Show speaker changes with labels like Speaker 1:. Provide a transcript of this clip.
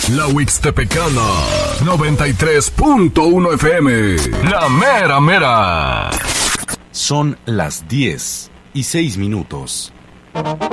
Speaker 1: La Huixtepecana, 93.1 FM. La mera mera.
Speaker 2: Son las 10:06.